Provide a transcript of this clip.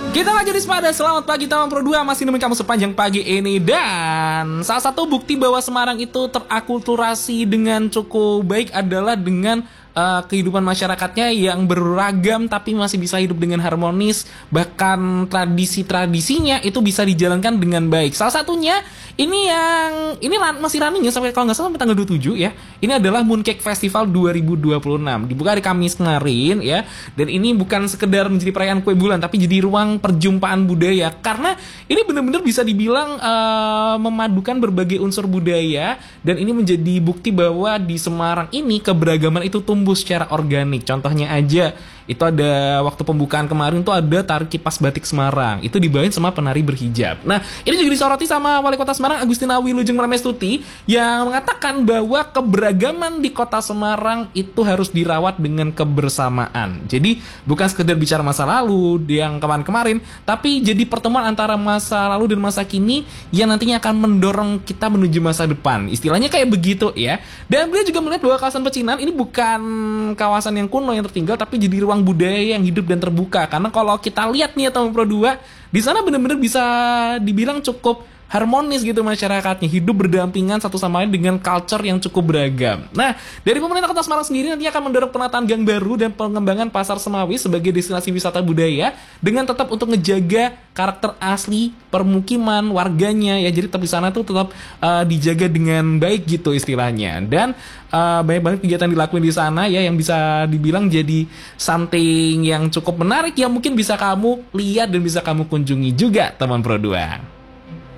Kita lanjut di Sepada. Selamat pagi Taman Pro 2. Masih nemenin kamu sepanjang pagi ini. Dan salah satu bukti bahwa Semarang itu terakulturasi dengan cukup baik adalah dengan kehidupan masyarakatnya yang beragam tapi masih bisa hidup dengan harmonis. Bahkan tradisi-tradisinya itu bisa dijalankan dengan baik. Salah satunya ini masih running ya sampai kalau nggak salah sampai tanggal 27 ya. Ini adalah Mooncake Festival 2026. Dibuka hari Kamis kemarin ya. Dan ini bukan sekedar menjadi perayaan kue bulan tapi jadi ruang perjumpaan budaya, karena ini benar-benar bisa dibilang memadukan berbagai unsur budaya, dan ini menjadi bukti bahwa di Semarang ini keberagaman itu tumbuh secara organik. Contohnya aja, itu ada waktu pembukaan kemarin tuh ada tari kipas batik Semarang, itu dibawain sama penari berhijab. Nah, ini juga disoroti sama Wali Kota Semarang Agustina Wilujeng Pramestuti yang mengatakan bahwa keberagaman di Kota Semarang itu harus dirawat dengan kebersamaan. Jadi bukan sekedar bicara masa lalu yang kemarin-kemarin, tapi jadi pertemuan antara masa lalu dan masa kini yang nantinya akan mendorong kita menuju masa depan. Istilahnya kayak begitu ya. Dan beliau juga melihat bahwa kawasan Pecinan ini bukan kawasan yang kuno yang tertinggal, tapi jadi ruang budaya yang hidup dan terbuka. Karena kalau kita lihat nih ya Taman Pro 2, di sana benar-benar bisa dibilang cukup harmonis gitu masyarakatnya, hidup berdampingan satu sama lain dengan culture yang cukup beragam. Nah, dari pemerintah Kota Semarang sendiri nantinya akan mendorong penataan gang baru dan pengembangan Pasar Semawi sebagai destinasi wisata budaya dengan tetap untuk ngejaga karakter asli permukiman warganya ya. Jadi tetap di sana tuh tetap dijaga dengan baik gitu istilahnya. Dan banyak banget kegiatan dilakuin di sana ya yang bisa dibilang jadi something yang cukup menarik yang mungkin bisa kamu lihat dan bisa kamu kunjungi juga Taman Pro 2.